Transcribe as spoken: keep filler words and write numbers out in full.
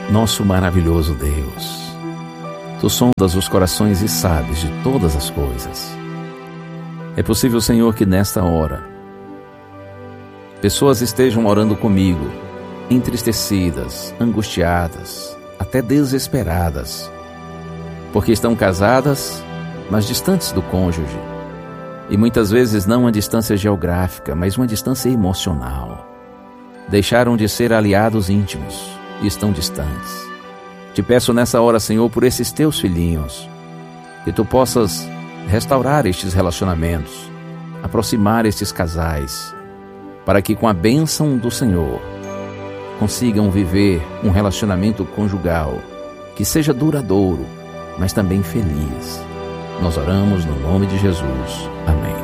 Nosso maravilhoso Deus, Tu sondas os corações e sabes de todas as coisas. É possível, Senhor, que nesta hora pessoas estejam orando comigo, entristecidas, angustiadas, até desesperadas, porque estão casadas, mas distantes do cônjuge, e muitas vezes não uma distância geográfica, mas uma distância emocional. Deixaram de ser aliados íntimos e estão distantes. Te peço nessa hora, Senhor, por esses teus filhinhos, que Tu possas restaurar estes relacionamentos, aproximar estes casais, para que com a bênção do Senhor consigam viver um relacionamento conjugal que seja duradouro, mas também feliz. Nós oramos no nome de Jesus. Amém.